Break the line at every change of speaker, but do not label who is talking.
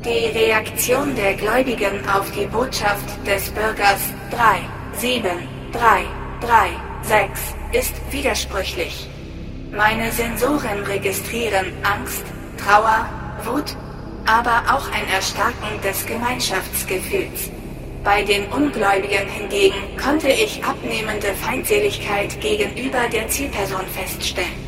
Die Reaktion der Gläubigen auf die Botschaft des Bürgers 37336 ist widersprüchlich. Meine Sensoren registrieren Angst, Trauer, Wut, aber auch ein Erstarken des Gemeinschaftsgefühls. Bei den Ungläubigen hingegen konnte ich abnehmende Feindseligkeit gegenüber der Zielperson feststellen.